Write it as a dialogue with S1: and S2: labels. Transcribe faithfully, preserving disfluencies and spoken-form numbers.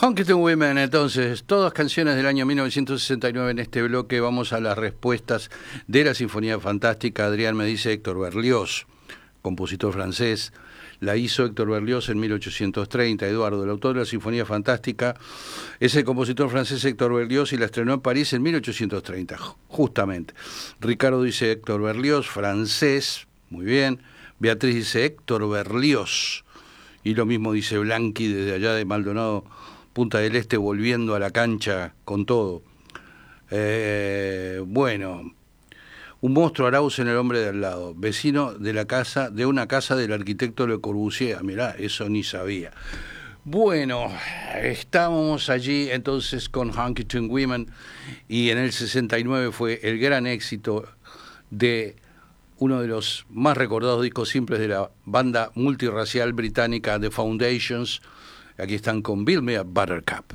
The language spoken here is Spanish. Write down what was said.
S1: Honky Tonk Women, entonces, todas canciones del año mil novecientos sesenta y nueve en este bloque. Vamos a las respuestas de la Sinfonía Fantástica. Adrián me dice Héctor Berlioz, compositor francés. La hizo Héctor Berlioz en mil ochocientos treinta. Eduardo, el autor de la Sinfonía Fantástica, es el compositor francés Héctor Berlioz y la estrenó en París en mil ochocientos treinta, justamente. Ricardo dice Héctor Berlioz, francés, muy bien. Beatriz dice Héctor Berlioz. Y lo mismo dice Blanqui desde allá de Maldonado, Punta del Este, volviendo a la cancha con todo. Eh, bueno, un monstruo Arauz en El hombre de al lado, vecino de la casa, de una casa del arquitecto Le Corbusier. Mirá, eso ni sabía. Bueno, estábamos allí entonces con Honky Tonk Women y en el sesenta y nueve fue el gran éxito de uno de los más recordados discos simples de la banda multirracial británica The Foundations. Aquí están con Build Me a Buttercup.